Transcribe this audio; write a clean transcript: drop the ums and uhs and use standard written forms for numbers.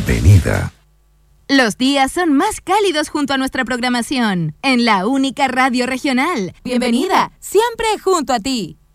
bienvenida. Los días son más cálidos junto a nuestra programación, en la única radio regional. Bienvenida, siempre junto a ti.